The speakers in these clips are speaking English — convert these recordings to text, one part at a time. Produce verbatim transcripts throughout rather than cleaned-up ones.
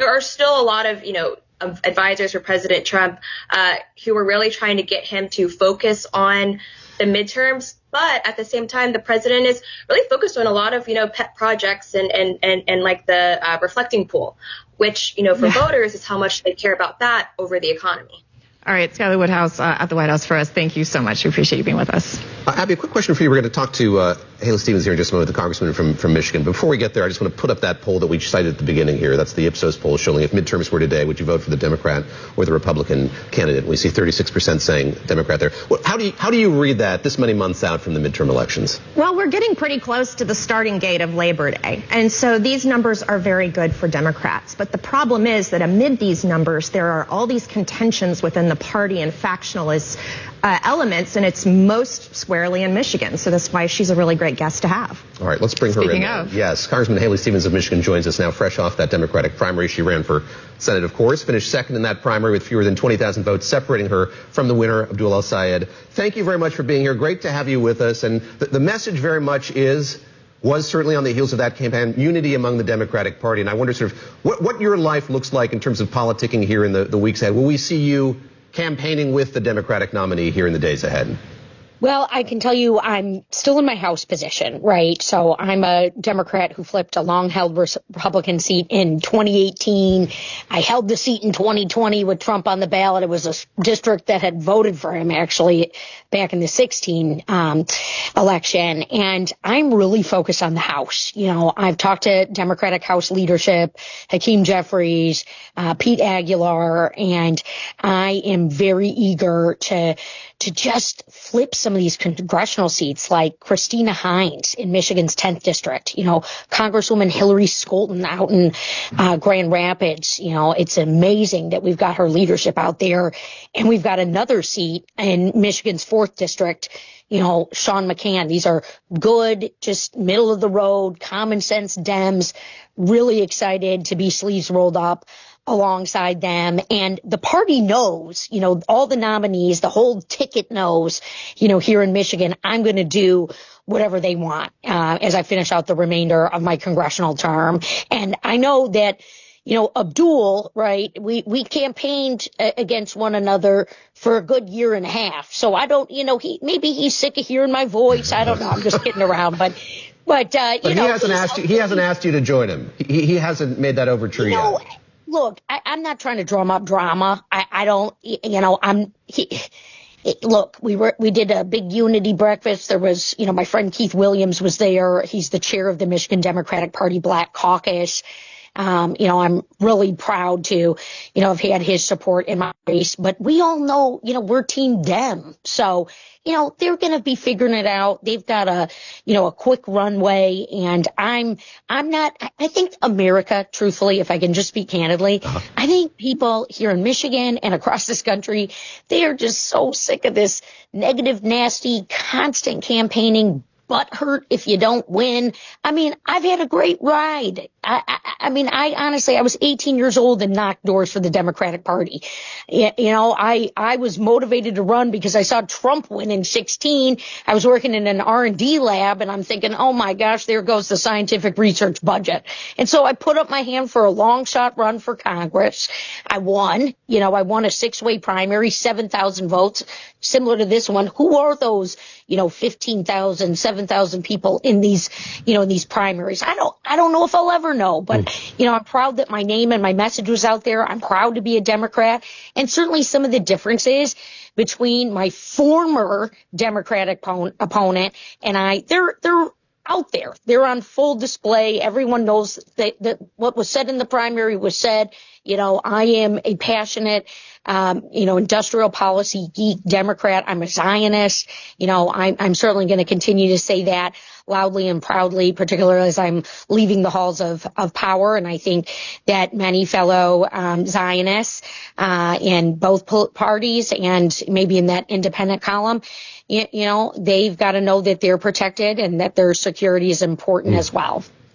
there are still a lot of, you know, of advisors for President Trump uh, who were really trying to get him to focus on the midterms. But at the same time, the president is really focused on a lot of, you know, pet projects and and and, and like the uh, reflecting pool, which, you know, for yeah. voters is how much they care about that over the economy. All right, Skyler Woodhouse uh, at the White House for us. Thank you so much. We appreciate you being with us. Uh, Abby, a quick question for you. We're going to talk to uh, Haley Stevens here in just a moment, the congressman from, from Michigan. Before we get there, I just want to put up that poll that we cited at the beginning here. That's the Ipsos poll showing if midterms were today, would you vote for the Democrat or the Republican candidate? We see thirty-six percent saying Democrat there. Well, how do you, how do you read that this many months out from the midterm elections? Well, we're getting pretty close to the starting gate of Labor Day. And so these numbers are very good for Democrats. But the problem is that amid these numbers, there are all these contentions within the party and factionalist uh, elements, and it's most squarely in Michigan. So that's why she's a really great guest to have. All right, let's bring her Speaking in. Of. Yes, Congressman Haley Stevens of Michigan joins us now, fresh off that Democratic primary. She ran for Senate, of course, finished second in that primary with fewer than twenty thousand votes, separating her from the winner, Abdul El-Sayed. Thank you very much for being here. Great to have you with us. And the, the message very much is, was certainly on the heels of that campaign, unity among the Democratic Party. And I wonder sort of what, what your life looks like in terms of politicking here in the, the weeks ahead. Will we see you campaigning with the Democratic nominee here in the days ahead? Well, I can tell you I'm still in my House position, right? So I'm a Democrat who flipped a long-held Republican seat in twenty eighteen. I held the seat in twenty twenty with Trump on the ballot. It was a district that had voted for him, actually, back in the sixteen um, election. And I'm really focused on the House. You know, I've talked to Democratic House leadership, Hakeem Jeffries, uh, Pete Aguilar, and I am very eager to to just flip some of these congressional seats, like Christina Hines in Michigan's tenth district, you know, Congresswoman Hillary Scholten out in uh, Grand Rapids. You know, it's amazing that we've got her leadership out there. And we've got another seat in Michigan's fourth district, you know, Sean McCann. These are good, just middle of the road, common sense Dems, really excited to be sleeves rolled up alongside them. And the party knows, you know, all the nominees, the whole ticket knows, you know, here in Michigan, I'm going to do whatever they want uh, as I finish out the remainder of my congressional term. And I know that, you know, Abdul, right, we, we campaigned against one another for a good year and a half. So I don't, you know, he maybe he's sick of hearing my voice. I don't know. I'm just kidding around. But but, uh, you but know. He hasn't, asked you, he hasn't asked you to join him. He, he hasn't made that overture you know, yet. Look, I, I'm not trying to drum up drama. I, I don't, you know, I'm, he, it, look, we were, we did a big unity breakfast. There was, you know, my friend Keith Williams was there. He's the chair of the Michigan Democratic Party Black Caucus. Um, you know, I'm really proud to, you know, have had his support in my race, but we all know, you know, we're Team Dem. So, you know, they're going to be figuring it out. They've got a, you know, a quick runway. And I'm, I'm not, I think America, truthfully, if I can just speak candidly, uh-huh. I think people here in Michigan and across this country, they are just so sick of this negative, nasty, constant campaigning, butthurt if you don't win. I mean, I've had a great ride. I, I, I mean, I honestly, I was eighteen years old and knocked doors for the Democratic Party. You, you know, I, I was motivated to run because I saw Trump win in sixteen. I was working in an R and D lab and I'm thinking, oh my gosh, there goes the scientific research budget. And so I put up my hand for a long shot run for Congress. I won, you know, I won a six way primary, seven thousand votes, similar to this one. Who are those, you know, fifteen thousand, seven thousand people in these, you know, in these primaries? I don't, I don't know if I'll ever know, but, you know, I'm proud that my name and my message was out there. I'm proud to be a Democrat. And certainly some of the differences between my former Democratic opponent, opponent and I, they're, they're out there. They're on full display. Everyone knows that, that what was said in the primary was said. You know, I am a passionate, um, you know, industrial policy geek Democrat. I'm a Zionist. You know, I'm, I'm certainly going to continue to say that loudly and proudly, particularly as I'm leaving the halls of, of power. And I think that many fellow um, Zionists uh, in both parties and maybe in that independent column, you, you know, they've got to know that they're protected and that their security is important mm. as well.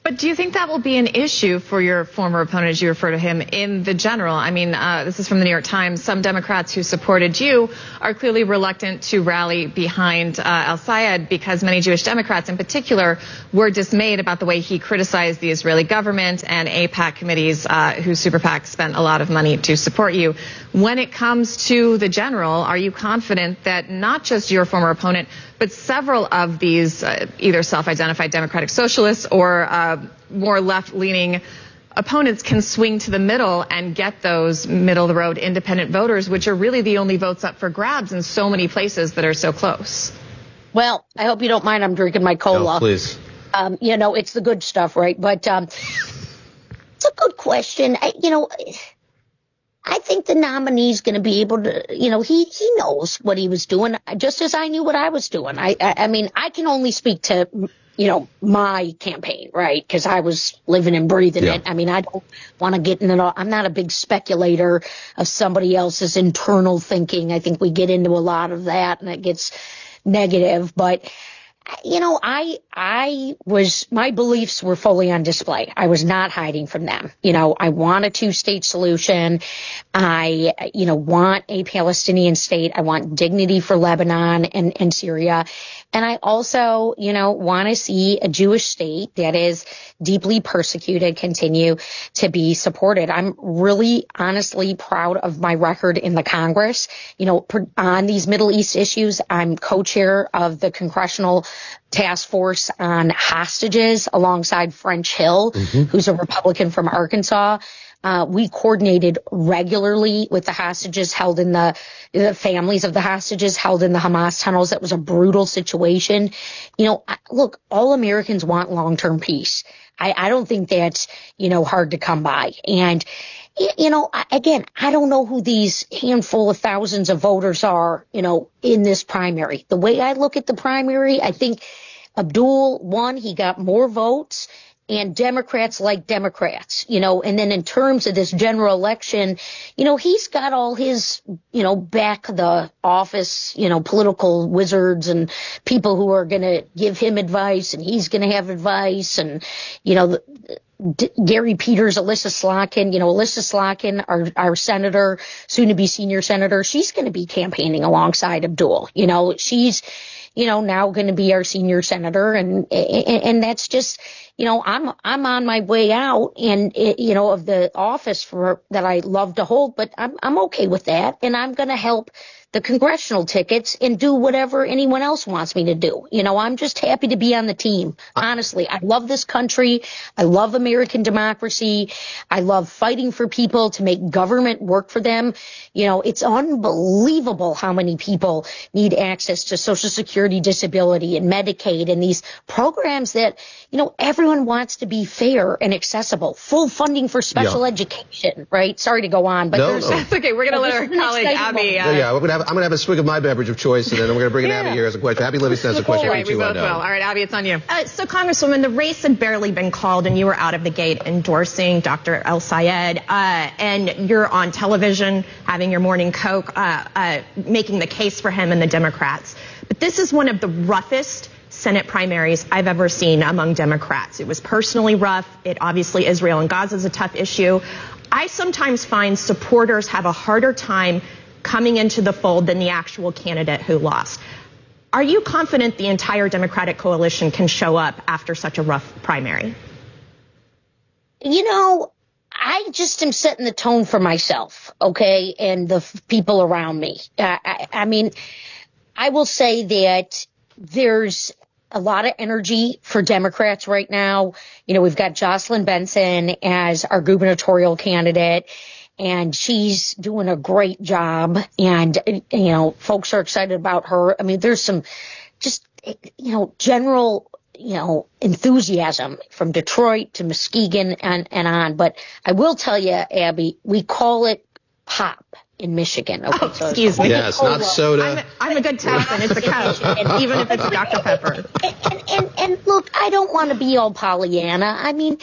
But do you think that will be an issue for your former opponent, as you refer to him, in the general? I mean, uh, this is from the New York Times. Some Democrats who supported you are clearly reluctant to rally behind uh, al-Sayed because many Jewish Democrats in particular were dismayed about the way he criticized the Israeli government and AIPAC committees uh, whose super PAC spent a lot of money to support you. When it comes to the general, are you confident that not just your former opponent, but several of these uh, either self-identified democratic socialists or uh, more left-leaning opponents can swing to the middle and get those middle-of-the-road independent voters, which are really the only votes up for grabs in so many places that are so close? Well, I hope you don't mind. I'm drinking my cola. No, please. Um, you know, it's the good stuff, right? But um, it's a good question. I, you know, I think the nominee's going to be able to, you know, he, he knows what he was doing, just as I knew what I was doing. I, I, I mean, I can only speak to, you know, my campaign, right? Because I was living and breathing yeah. it. I mean, I don't want to get into it. I'm not a big speculator of somebody else's internal thinking. I think we get into a lot of that and it gets negative, but you know, I, I was, my beliefs were fully on display. I was not hiding from them. You know, I want a two-state solution. I, you know, want a Palestinian state. I want dignity for Lebanon and, and Syria. And I also, you know, want to see a Jewish state that is deeply persecuted continue to be supported. I'm really honestly proud of my record in the Congress. You know, on these Middle East issues, I'm co-chair of the Congressional Task Force on Hostages alongside French Hill, mm-hmm. who's a Republican from Arkansas. Uh, we coordinated regularly with the hostages held in the, the families of the hostages held in the Hamas tunnels. That was a brutal situation. You know, look, all Americans want long-term peace. I, I don't think that's, you know, hard to come by. And, you know, again, I don't know who these handful of thousands of voters are, you know, in this primary. The way I look at the primary, I think Abdul won. He got more votes. And Democrats like Democrats, you know, and then in terms of this general election, you know, he's got all his, you know, back the office, you know, political wizards and people who are going to give him advice and he's going to have advice. And, you know, the, D- Gary Peters, Alyssa Slotkin, you know, Alyssa Slotkin, our, our senator, soon to be senior senator, she's going to be campaigning alongside Abdul. You know, she's, you know, now going to be our senior senator. And, and, and that's just, you know, I'm, I'm on my way out and, it, you know, of the office for that I love to hold, but I'm, I'm okay with that. And I'm going to help the congressional tickets and do whatever anyone else wants me to do. You know, I'm just happy to be on the team. Honestly, I love this country. I love American democracy. I love fighting for people to make government work for them. You know, it's unbelievable how many people need access to Social Security, disability, and Medicaid and these programs that, you know, everyone wants to be fair and accessible. Full funding for special yeah. education, right? Sorry to go on, but no, there's no. That's okay. We're going to let our colleague Abby. Uh, yeah, yeah, we're going to have I'm going to have a swig of my beverage of choice, and then I'm going to bring yeah. in Abby here as a question. Abby Livingston has a question. All right, we both will. All right, Abby, it's on you. Uh, so, Congresswoman, the race had barely been called, and you were out of the gate endorsing Doctor El-Sayed, uh, and you're on television having your morning Coke, uh, uh, making the case for him and the Democrats. But this is one of the roughest Senate primaries I've ever seen among Democrats. It was personally rough. It obviously, Israel and Gaza is a tough issue. I sometimes find supporters have a harder time coming into the fold than the actual candidate who lost. Are you confident the entire Democratic coalition can show up after such a rough primary? You know, I just am setting the tone for myself, okay, and the f- people around me. I, I, I mean, I will say that there's a lot of energy for Democrats right now. You know, we've got Jocelyn Benson as our gubernatorial candidate, and she's doing a great job. And, you know, folks are excited about her. I mean, there's some just, you know, general, you know, enthusiasm from Detroit to Muskegon and, and on. But I will tell you, Abby, we call it pop in Michigan. Okay, oh, so excuse me. Yes, not soda. I'm a, I'm a good Texan. It's a Coke, even if it's Doctor Pepper. And, and, and, and look, I don't want to be all Pollyanna. I mean,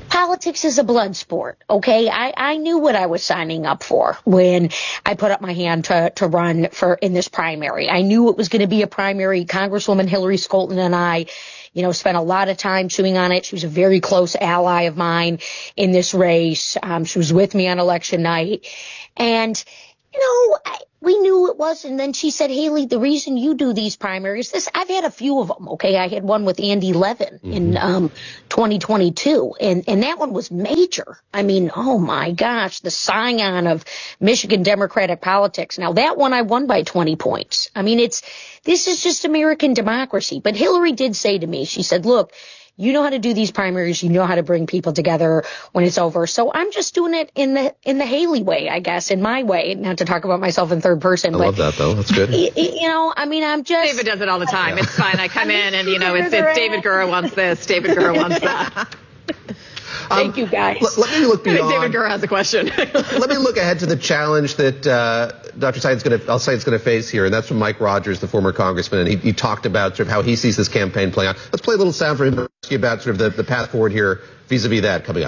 Politics is a blood sport, okay? I, I knew what I was signing up for when I put up my hand to, to run for in this primary. I knew it was going to be a primary. Congresswoman Hillary Scholten and I, you know, spent a lot of time chewing on it. She was a very close ally of mine in this race. Um, she was with me on election night. And, you know, I, we knew it was. And then she said, Haley, the reason you do these primaries, this, I've had a few of them. Okay. I had one with Andy Levin mm-hmm. in, um, twenty twenty-two. And, and that one was major. I mean, oh my gosh, the scion of Michigan Democratic politics. Now that one I won by twenty points. I mean, it's, this is just American democracy. But Hillary did say to me, she said, look, you know how to do these primaries. You know how to bring people together when it's over. So I'm just doing it in the in the Haley way, I guess, in my way. Not to talk about myself in third person. I but, love that, though. That's good. You know, I mean, I'm just. David does it all the time. It's fine. I come in and, you know, it's, it's David Gura wants this. David Gura wants that. Thank um, you, guys. Let, let me look beyond. David Gura has a question. Let me look ahead to the challenge that uh, Doctor Saeed's going to, I'll say, it's going to face here, and that's from Mike Rogers, the former congressman, and he, he talked about sort of how he sees this campaign playing out. Let's play a little sound for him to ask you about sort of the, the path forward here vis-a-vis that coming up.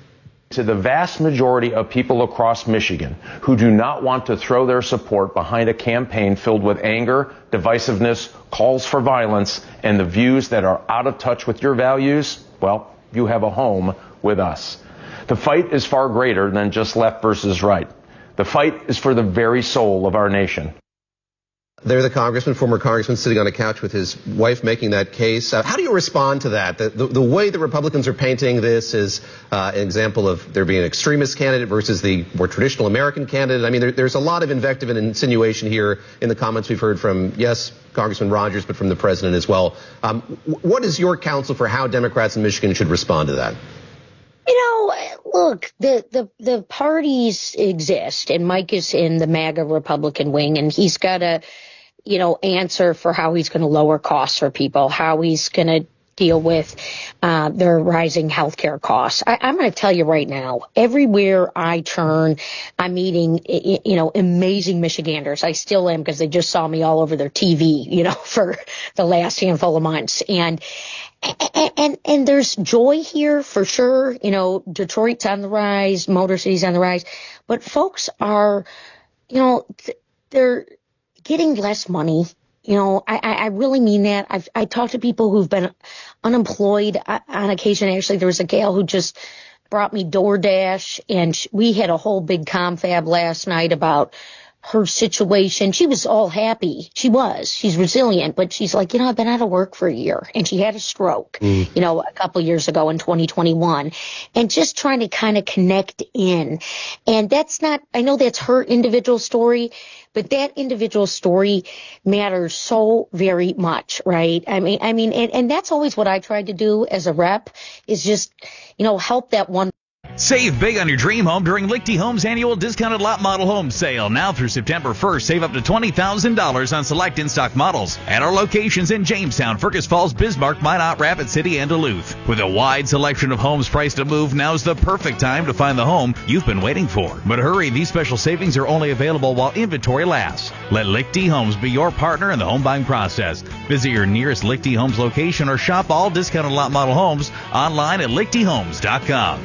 To the vast majority of people across Michigan who do not want to throw their support behind a campaign filled with anger, divisiveness, calls for violence, and the views that are out of touch with your values, well, you have a home with us. The fight is far greater than just left versus right. The fight is for the very soul of our nation. They're the congressman, former congressman, sitting on a couch with his wife making that case. Uh, how do you respond to that? The, the, the way the Republicans are painting this is uh, an example of there being an extremist candidate versus the more traditional American candidate. I mean, there, there's a lot of invective and insinuation here in the comments we've heard from, yes, Congressman Rogers, but from the president as well. Um, what is your counsel for how Democrats in Michigan should respond to that? You know, look, the, the, the parties exist, and Mike is in the MAGA Republican wing, and he's got to, you know, answer for how he's going to lower costs for people, how he's going to deal with uh, their rising healthcare costs. I, I'm going to tell you right now, everywhere I turn, I'm meeting, you know, amazing Michiganders. I still am because they just saw me all over their T V, you know, for the last handful of months. And And, and and there's joy here for sure. You know, Detroit's on the rise, Motor City's on the rise, but folks are, you know, th- they're getting less money. You know, I, I really mean that. I've I talked to people who've been unemployed on occasion. Actually, there was a gal who just brought me DoorDash, and we had a whole big confab last night about her situation. She was all happy. She was. She's resilient, but she's like, you know, I've been out of work for a year, and she had a stroke, mm. you know, a couple years ago in twenty twenty-one, and just trying to kind of connect in. And that's not, I know that's her individual story, but that individual story matters so very much, right? I mean, I mean, and, and that's always what I tried to do as a rep is just, you know, help that one. Save big on your dream home during Lichty Homes annual discounted lot model home sale. Now through September first, save up to twenty thousand dollars on select in-stock models at our locations in Jamestown, Fergus Falls, Bismarck, Minot, Rapid City, and Duluth. With a wide selection of homes priced to move, now's the perfect time to find the home you've been waiting for. But hurry, these special savings are only available while inventory lasts. Let Lichty Homes be your partner in the home buying process. Visit your nearest Lichty Homes location or shop all discounted lot model homes online at lichty homes dot com.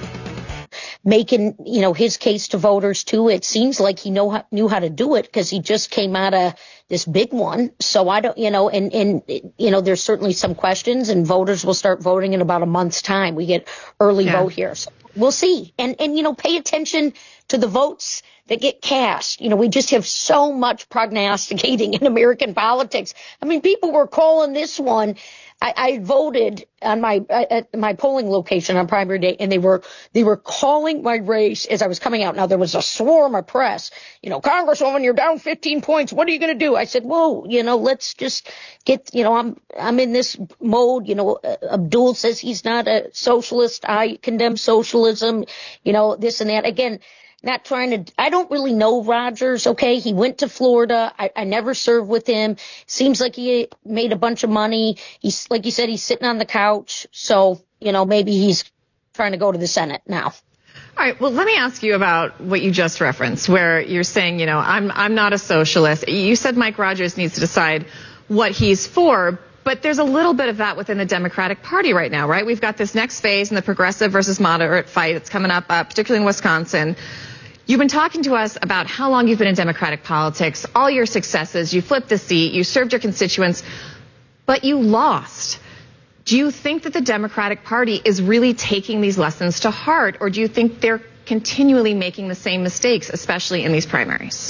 Making, you know, his case to voters too. It seems like he know how, knew how to do it because he just came out of this big one. So I don't, you know, and, and, you know, there's certainly some questions, and voters will start voting in about a month's time. We get early yeah. vote here. So we'll see. And, and, you know, pay attention to the votes that get cast. You know, we just have so much prognosticating in American politics. I mean, people were calling this one. I, I voted on my at my polling location on primary day, and they were they were calling my race as I was coming out. Now there was a swarm of press. You know, Congresswoman, you're down fifteen points. What are you going to do? I said, whoa, you know, let's just get. You know, I'm I'm in this mode. You know, Abdul says he's not a socialist. I condemn socialism. You know, this and that. Again, not trying to, I don't really know Rogers, okay? He went to Florida. I, I never served with him. Seems like he made a bunch of money. He's, like you said, he's sitting on the couch. So, you know, maybe he's trying to go to the Senate now. All right. Well, let me ask you about what you just referenced, where you're saying, you know, I'm, I'm not a socialist. You said Mike Rogers needs to decide what he's for. But there's a little bit of that within the Democratic Party right now, right? We've got this next phase in the progressive versus moderate fight. It's coming up, uh, particularly in Wisconsin. You've been talking to us about how long you've been in Democratic politics, all your successes. You flipped the seat, you served your constituents, but you lost. Do you think that the Democratic Party is really taking these lessons to heart, or do you think they're continually making the same mistakes, especially in these primaries?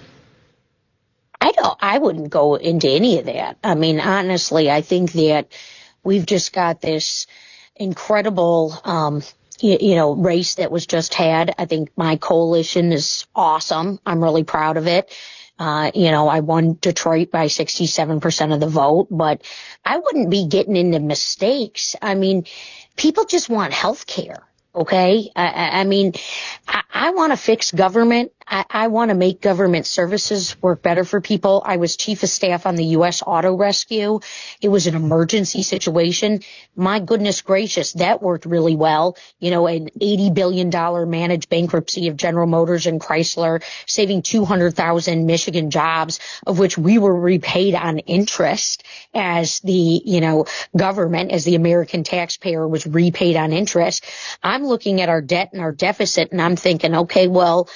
I don't, I wouldn't go into any of that. I mean, honestly, I think that we've just got this incredible, um, you, you know, race that was just had. I think my coalition is awesome. I'm really proud of it. Uh, you know, I won Detroit by sixty-seven percent of the vote, but I wouldn't be getting into mistakes. I mean, people just want health care. Okay. I, I mean, I, I want to fix government. I, I want to make government services work better for people. I was chief of staff on the U S Auto Rescue. It was an emergency situation. My goodness gracious, that worked really well. You know, an eighty billion dollars managed bankruptcy of General Motors and Chrysler, saving two hundred thousand Michigan jobs, of which we were repaid on interest as the, you know, government, as the American taxpayer was repaid on interest. I'm looking at our debt and our deficit and I'm thinking, okay, well,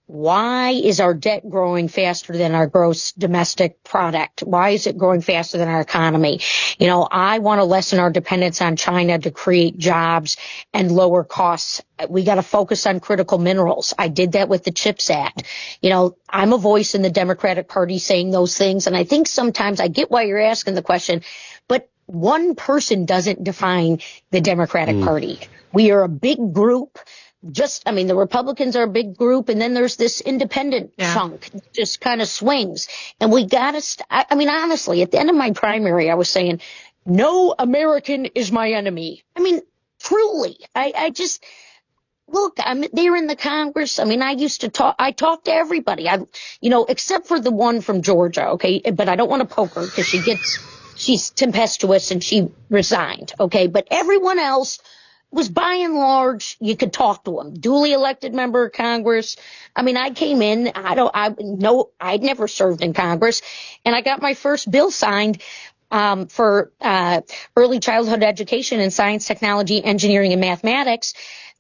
why is our debt growing faster than our gross domestic product? Why is it growing faster than our economy? You know, I want to lessen our dependence on China to create jobs and lower costs. We got to focus on critical minerals. I did that with the CHIPS Act. You know, I'm a voice in the Democratic Party saying those things. And I think sometimes I get why you're asking the question, but one person doesn't define the Democratic mm. Party. We are a big group. Just, I mean, the Republicans are a big group, and then there's this independent yeah. chunk just kind of swings. And we got to, st- I, I mean, honestly, at the end of my primary, I was saying, no American is my enemy. I mean, truly, I, I just, look, I'm there in the Congress. I mean, I used to talk, I talk to everybody. I, you know, except for the one from Georgia, okay? But I don't want to poke her because she gets, she's tempestuous and she resigned, okay? But everyone else was by and large, you could talk to them. Duly elected member of Congress. I mean, I came in, I don't, I no, I'd never served in Congress, and I got my first bill signed, um, for, uh, early childhood education in science, technology, engineering, and mathematics.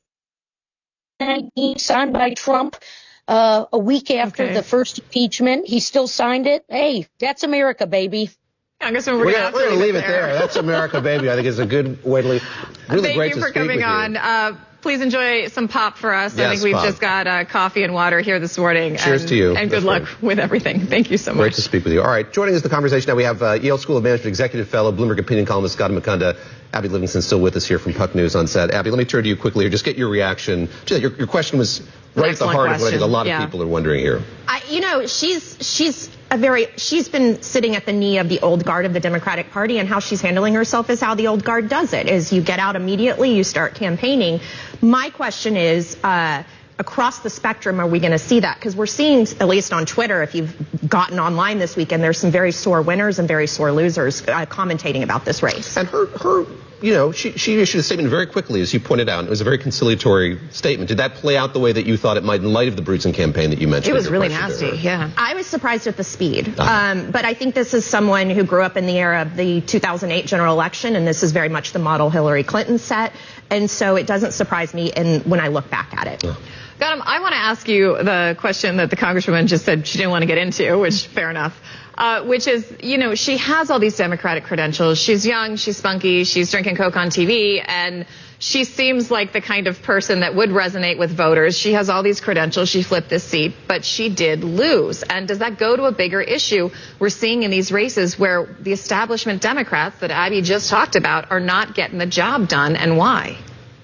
And he signed by Trump, uh, a week after okay. the first impeachment. He still signed it. Hey, that's America, baby. I guess we're, we're going to leave it there. there. That's America, baby. I think it's a good way to leave. Really Thank great you to for coming on. Uh, please enjoy some pop for us. Yes, I think we've pop. just got uh, coffee and water here this morning. Cheers and, to you. And good That's luck right. with everything. Thank you so much. Great to speak with you. All right, joining us in the conversation now, we have uh, Yale School of Management Executive Fellow, Bloomberg Opinion columnist Scott Mukunda. Abby Livingston still with us here from Puck News on set. Abby, let me turn to you quickly here. Just get your reaction. Your, your question was right at the heart question. of what I think a lot of yeah. people are wondering here. I, you know, she's she's a very she's been sitting at the knee of the old guard of the Democratic Party, and how she's handling herself is how the old guard does it. Is you get out immediately, you start campaigning. My question is, uh, across the spectrum, are we going to see that? Because we're seeing, at least on Twitter, if you've gotten online this weekend, there's some very sore winners and very sore losers uh, commentating about this race. And her, her, you know, she, she issued a statement very quickly, as you pointed out. It was a very conciliatory statement. Did that play out the way that you thought it might in light of the Bruton campaign that you mentioned? It was really nasty, yeah. I was surprised at the speed. Uh-huh. Um, but I think this is someone who grew up in the era of the two thousand eight general election, and this is very much the model Hillary Clinton set. And so it doesn't surprise me and when I look back at it. Yeah. Gautam, I want to ask you the question that the Congresswoman just said she didn't want to get into, which fair enough, uh, which is, you know, she has all these Democratic credentials. She's young, she's spunky, she's drinking Coke on T V, and she seems like the kind of person that would resonate with voters. She has all these credentials. She flipped this seat, but she did lose. And does that go to a bigger issue we're seeing in these races where the establishment Democrats that Abby just talked about are not getting the job done, and why?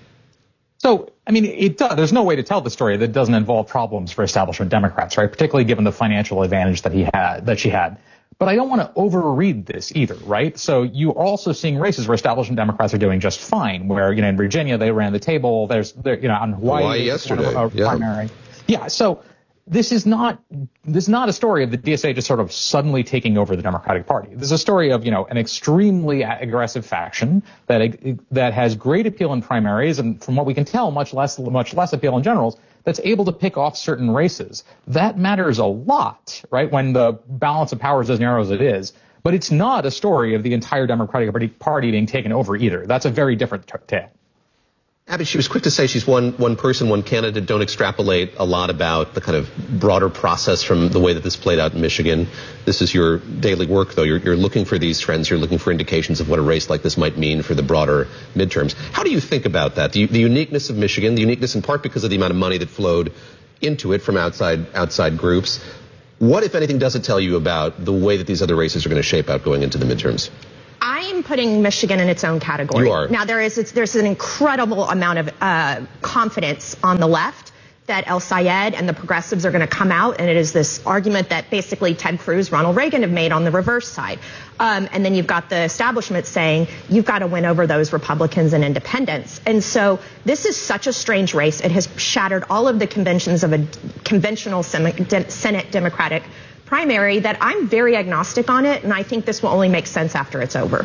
So, I mean, it does, there's no way to tell the story that doesn't involve problems for establishment Democrats, right? Particularly given the financial advantage that he had, that she had. But I don't want to overread this either, right? So you're also seeing races where establishment Democrats are doing just fine, where, you know, in Virginia, they ran the table. There's, there, you know, on Hawaii, Hawaii yesterday. A, a yeah. primary. Yeah. So this is not, this is not a story of the D S A just sort of suddenly taking over the Democratic Party. This is a story of, you know, an extremely aggressive faction that, that has great appeal in primaries and, from what we can tell, much less, much less appeal in generals, that's able to pick off certain races. That matters a lot, right? When the balance of power is as narrow as it is. But it's not a story of the entire Democratic Party being taken over either. That's a very different t- tale. Abby, she was quick to say she's one one person, one candidate. Don't extrapolate a lot about the kind of broader process from the way that this played out in Michigan. This is your daily work, though. You're, you're looking for these trends. You're looking for indications of what a race like this might mean for the broader midterms. How do you think about that? The, the uniqueness of Michigan, the uniqueness in part because of the amount of money that flowed into it from outside outside groups. What, if anything, does it tell you about the way that these other races are going to shape out going into the midterms? I'm putting Michigan in its own category. You are. Now, there is it's, there's an incredible amount of uh, confidence on the left that El Sayed and the progressives are going to come out, and it is this argument that basically Ted Cruz, Ronald Reagan have made on the reverse side. Um, and then you've got the establishment saying you've got to win over those Republicans and independents. And so this is such a strange race. It has shattered all of the conventions of a conventional Senate Democratic primary that I'm very agnostic on it, and I think this will only make sense after it's over.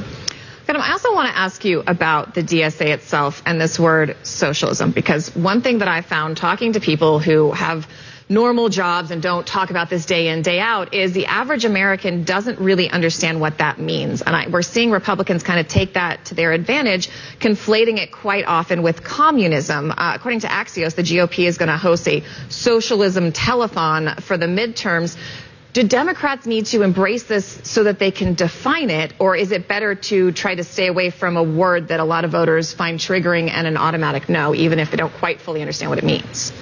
I also want to ask you about the D S A itself and this word socialism, because one thing that I found talking to people who have normal jobs and don't talk about this day in, day out is the average American doesn't really understand what that means. And I, we're seeing Republicans kind of take that to their advantage, conflating it quite often with communism. Uh, according to Axios, the G O P is going to host a socialism telethon for the midterms. Do Democrats need to embrace this so that they can define it, or is it better to try to stay away from a word that a lot of voters find triggering and an automatic no, even if they don't quite fully understand what it means?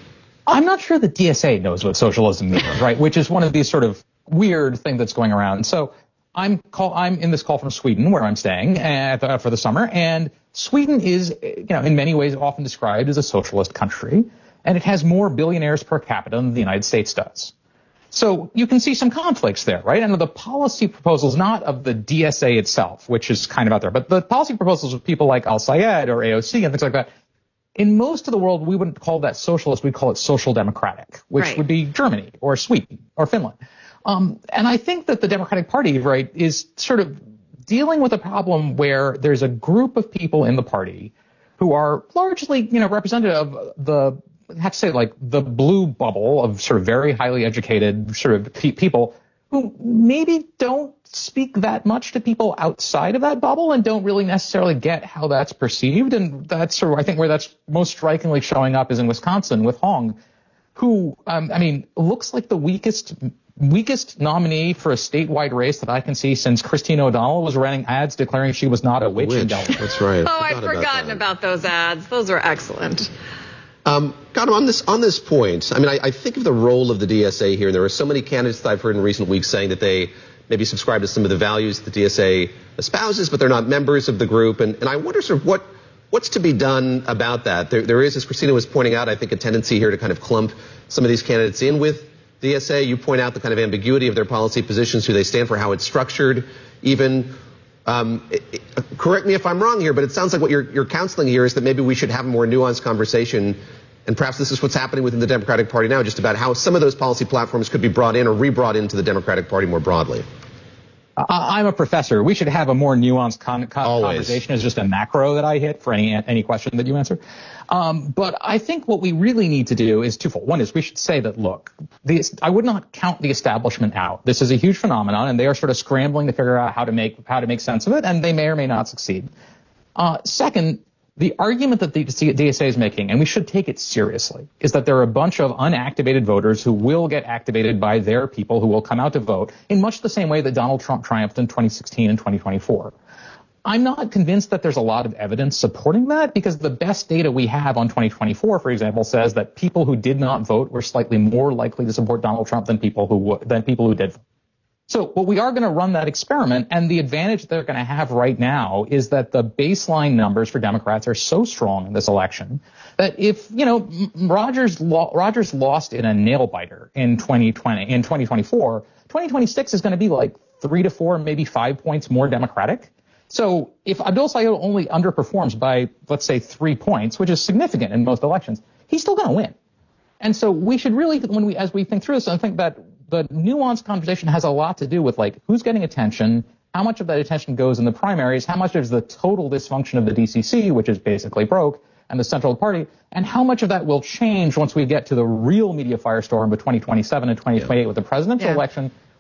I'm not sure the D S A knows what socialism means, right? Which is one of these sort of weird thing that's going around. So I'm call, I'm in this call from Sweden, where I'm staying at the, for the summer, and Sweden is, you know, in many ways often described as a socialist country, and it has more billionaires per capita than the United States does. So you can see some conflicts there, right? And the policy proposals, not of the D S A itself, which is kind of out there, but the policy proposals of people like Al Sayed or A O C and things like that. In most of the world, we wouldn't call that socialist. We'd call it social democratic, which right. would be Germany or Sweden or Finland. Um, and I think that the Democratic Party, right, is sort of dealing with a problem where there's a group of people in the party who are largely, you know, representative of the, I have to say, like the blue bubble of sort of very highly educated sort of pe- people who maybe don't speak that much to people outside of that bubble and don't really necessarily get how that's perceived. And that's sort of, I think, where that's most strikingly showing up is in Wisconsin with Hong, who, um, I mean, looks like the weakest weakest nominee for a statewide race that I can see since Christine O'Donnell was running ads declaring she was not a witch. witch. That's right. Oh, I've forgotten about, about those ads. Those were excellent. Um, Gautam, on this on this point, I mean, I, I think of the role of the D S A here, and there are so many candidates that I've heard in recent weeks saying that they maybe subscribe to some of the values that the D S A espouses, but they're not members of the group. And, and I wonder sort of what what's to be done about that. There, there is, as Christina was pointing out, I think a tendency here to kind of clump some of these candidates in with D S A. You point out the kind of ambiguity of their policy positions, who they stand for, how it's structured, even. Um, it, it, correct me if I'm wrong here, but it sounds like what you're, you're counseling here is that maybe we should have a more nuanced conversation, and perhaps this is what's happening within the Democratic Party now, just about how some of those policy platforms could be brought in or re-brought into the Democratic Party more broadly. Uh, I'm a professor. We should have a more nuanced con- con- conversation as just a macro that I hit for any any question that you answer. Um, but I think what we really need to do is twofold. One is we should say that, look, the, I would not count the establishment out. This is a huge phenomenon, and they are sort of scrambling to figure out how to make how to make sense of it, and they may or may not succeed. Uh, second, the argument that the D S A is making, and we should take it seriously, is that there are a bunch of unactivated voters who will get activated by their people who will come out to vote in much the same way that Donald Trump triumphed in twenty sixteen and twenty twenty-four. I'm not convinced that there's a lot of evidence supporting that, because the best data we have on twenty twenty-four, for example, says that people who did not vote were slightly more likely to support Donald Trump than people who w- than people who did vote. So, well, we are going to run that experiment, and the advantage they're going to have right now is that the baseline numbers for Democrats are so strong in this election that if, you know, Rogers lo- Rogers lost in a nail biter in twenty twenty, in twenty twenty-four, twenty twenty-six is going to be like three to four, maybe five points more Democratic. So if Abdul Sayed only underperforms by, let's say, three points, which is significant in most elections, he's still going to win. And so we should really, when we, as we think through this, I think that the nuanced conversation has a lot to do with, like, who's getting attention, how much of that attention goes in the primaries, how much is the total dysfunction of the D C C, which is basically broke, and the central party, and how much of that will change once we get to the real media firestorm of twenty twenty-seven and twenty twenty-eight yeah. with the presidential yeah. election,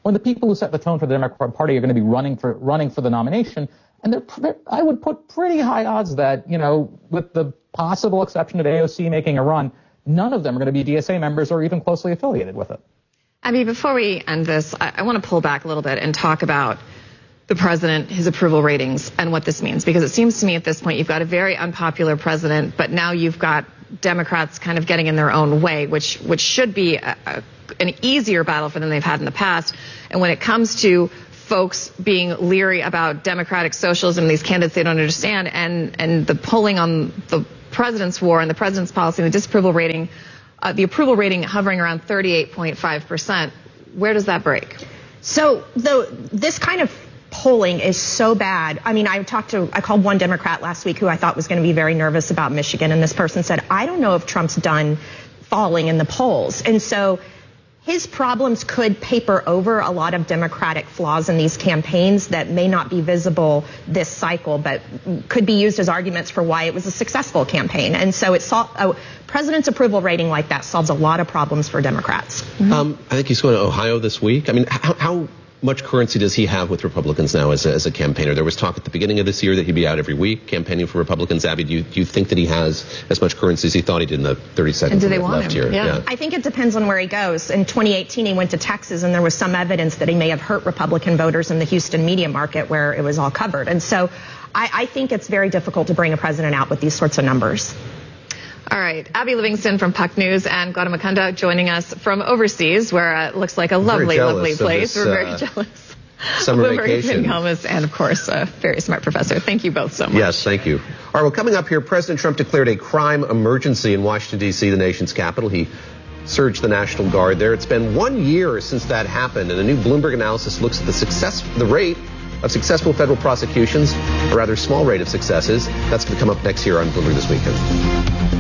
when the people who set the tone for the Democratic Party are going to be running for running for the nomination. And they're, I would put pretty high odds that, you know, with the possible exception of A O C making a run, none of them are going to be D S A members or even closely affiliated with it. Abby, before we end this, I, I want to pull back a little bit and talk about the president, his approval ratings, and what this means. Because it seems to me at this point you've got a very unpopular president, but now you've got Democrats kind of getting in their own way, which which should be a, a, an easier battle for them they've had in the past. And when it comes to folks being leery about democratic socialism, these candidates they don't understand, and, and the polling on the president's war and the president's policy and the disapproval rating, uh, the approval rating hovering around thirty-eight point five percent, where does that break? So the, this kind of polling is so bad. I mean, I talked to, I called one Democrat last week who I thought was going to be very nervous about Michigan, and this person said, I don't know if Trump's done falling in the polls. And so his problems could paper over a lot of Democratic flaws in these campaigns that may not be visible this cycle, but could be used as arguments for why it was a successful campaign. And so it sol- a president's approval rating like that solves a lot of problems for Democrats. Mm-hmm. Um, I think he's going to Ohio this week. I mean, how, how much currency does he have with Republicans now as a, as a campaigner? There was talk at the beginning of this year that he'd be out every week campaigning for Republicans. Abby, do you, do you think that he has as much currency as he thought he did in the thirty seconds and do they left want him? here? Yeah. Yeah. I think it depends on where he goes. In twenty eighteen, he went to Texas, and there was some evidence that he may have hurt Republican voters in the Houston media market where it was all covered. And so I, I think it's very difficult to bring a president out with these sorts of numbers. All right. Abby Livingston from Puck News and Gautam Mukunda joining us from overseas, where it looks like a lovely, lovely place. This, We're very uh, jealous. Summer vacation. Helmus and, of course, a very smart professor. Thank you both so much. Yes, thank you. All right, well, coming up here, President Trump declared a crime emergency in Washington, D C, the nation's capital. He surged the National Guard there. It's been one year since that happened, and a new Bloomberg analysis looks at the success, the rate of successful federal prosecutions, a rather small rate of successes. That's going to come up next year on Bloomberg This Weekend.